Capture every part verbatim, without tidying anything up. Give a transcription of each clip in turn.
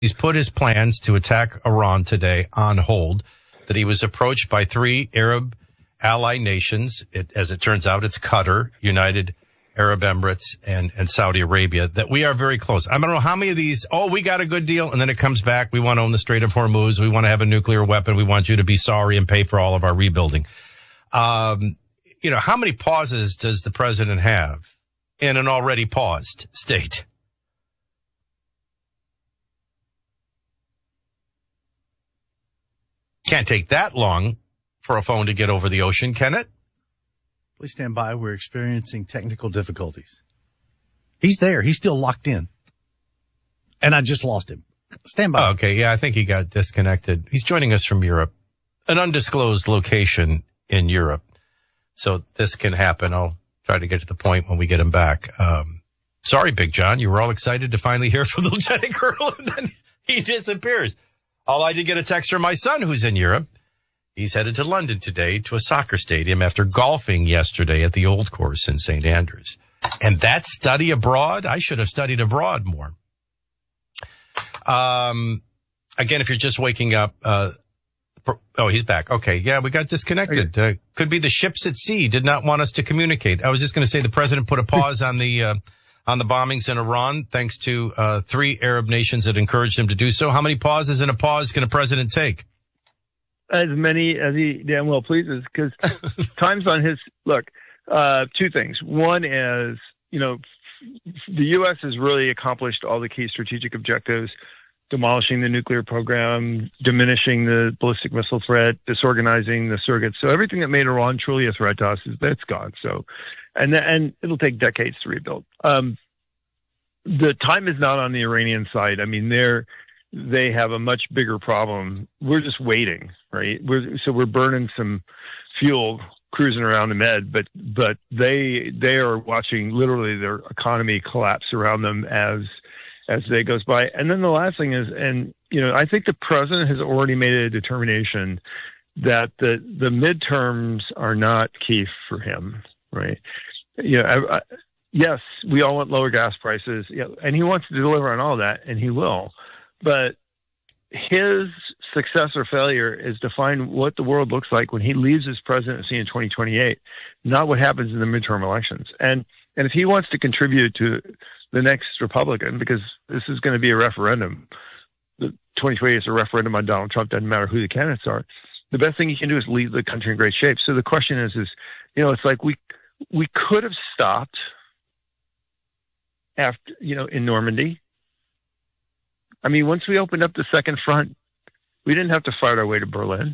He's put his plans to attack Iran today on hold, that he was approached by three Arab ally nations. It, as it turns out, it's Qatar, United Arab Emirates, and, and Saudi Arabia, that we are very close. I don't know how many of these, oh, we got a good deal, and then it comes back, we want to own the Strait of Hormuz, we want to have a nuclear weapon, we want you to be sorry and pay for all of our rebuilding. Um, you know, how many pauses does the president have in an already paused state? Can't take that long for a phone to get over the ocean, can it? Please stand by. We're experiencing technical difficulties. He's there. He's still locked in. And I just lost him. Stand by. Oh, okay. Yeah, I think he got disconnected. He's joining us from Europe, an undisclosed location in Europe. So this can happen. I'll try to get to the point when we get him back. Um, sorry, Big John. You were all excited to finally hear from the lieutenant colonel, and then he disappears. All I did get a text from my son, who's in Europe. He's headed to London today to a soccer stadium after golfing yesterday at the Old Course in Saint Andrews. And that study abroad, I should have studied abroad more. Um, again, if you're just waking up, uh, oh, he's back. Okay. Yeah, we got disconnected. Uh, could be the ships at sea did not want us to communicate. I was just going to say the president put a pause on the, uh, on the bombings in Iran, thanks to, uh, three Arab nations that encouraged him to do so. How many pauses in a pause can a president take? As many as he damn well pleases, because time's on his, look, uh, two things. One is, you know, the U S has really accomplished all the key strategic objectives, demolishing the nuclear program, diminishing the ballistic missile threat, disorganizing the surrogates. So everything that made Iran truly a threat to us, is that's gone. So, and, and it'll take decades to rebuild. Um, the time is not on the Iranian side. I mean, they're, they have a much bigger problem. We're just waiting, right? We're, so we're burning some fuel cruising around the Med, but, but they, they are watching literally their economy collapse around them as, as day goes by. And then the last thing is, and, you know, I think the president has already made a determination that the, the midterms are not key for him, right? You know, I, I, yes, we all want lower gas prices, yeah, and he wants to deliver on all that, and he will. But his success or failure is define what the world looks like when he leaves his presidency in twenty twenty-eight, not what happens in the midterm elections. And and if he wants to contribute to the next Republican, because this is going to be a referendum, the twenty twenty-eight is a referendum on Donald Trump, doesn't matter who the candidates are, the best thing he can do is leave the country in great shape. So the question is, is, you know, it's like we we could have stopped after, you know, in Normandy. I mean, once we opened up the second front, we didn't have to fight our way to Berlin.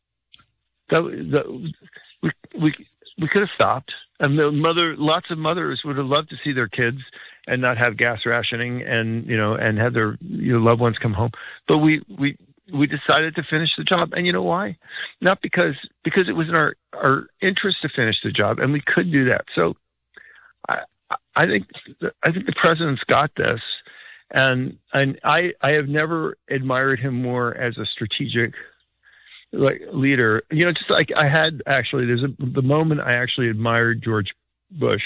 That, that, we we we could have stopped, and the mother, lots of mothers would have loved to see their kids and not have gas rationing, and you know, and have their you know, loved ones come home. But we we we decided to finish the job, and you know why? Not because because it was in our our interest to finish the job, and we could do that. So, I I think I think the president's got this. And and I I have never admired him more as a strategic like leader. You know, just like I had actually, there's a, the moment I actually admired George Bush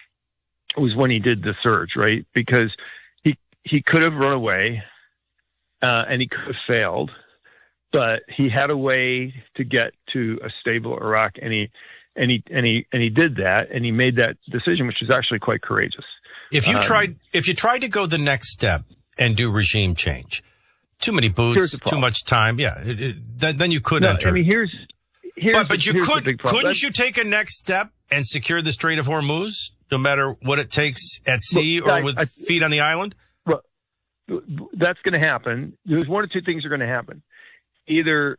was when he did the surge, right? Because he he could have run away, uh, and he could have failed, but he had a way to get to a stable Iraq, and he and he and he and he did that, and he made that decision, which is actually quite courageous. If you um, tried, if you tried to go the next step and do regime change, too many boots, too much time, yeah, it, it, then, then you could no, enter. I mean, here's, here's but, but the, you here's could, the big problem. couldn't you take a next step and secure the Strait of Hormuz, no matter what it takes at sea well, or I, with I, feet on the island? Well, that's going to happen. There's one or two things are going to happen. Either,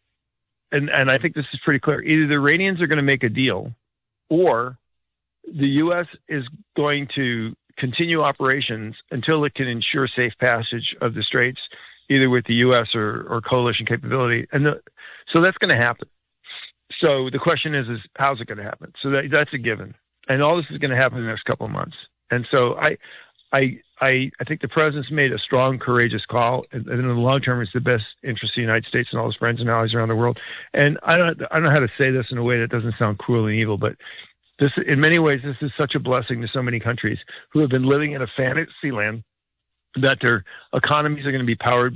and and I think this is pretty clear. Either the Iranians are going to make a deal, or the U S is going to continue operations until it can ensure safe passage of the straits, either with the U S or, or coalition capability. And the, so that's going to happen. So the question is, is how's it going to happen? So that, that's a given. And all this is going to happen in the next couple of months. And so I, I, I, I think the president's made a strong, courageous call, and, and in the long term, it's the best interest of the United States and all its friends and allies around the world. And I don't, I don't know how to say this in a way that doesn't sound cruel and evil, but this, in many ways, this is such a blessing to so many countries who have been living in a fantasy land that their economies are going to be powered